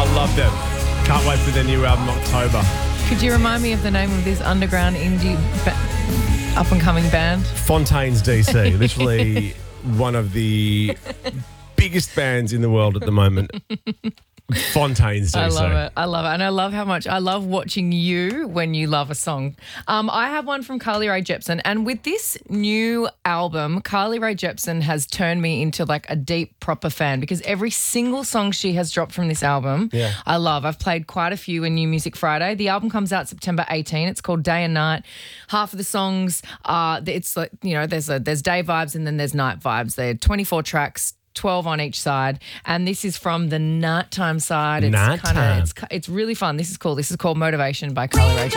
love them. Can't wait for their new album, October. Could you remind me of the name of this underground indie up-and-coming band? Fontaines DC, literally one of the biggest bands in the world at the moment. Fontaines DC. I love it. I love it. And I love how much I love watching you when you love a song. I have one from Carly Rae Jepsen. And with this new album, Carly Rae Jepsen has turned me into like a deep, proper fan because every single song she has dropped from this album, I love. I've played quite a few in New Music Friday. The album comes out September 18. It's called Day and Night. Half of the songs are, it's like, you know, there's day vibes and then there's night vibes. They're 24 tracks, 12 on each side, and this is from the nighttime side. It's nighttime. It's really fun. This is cool. This is called Motivation by Carly Rae Jepsen.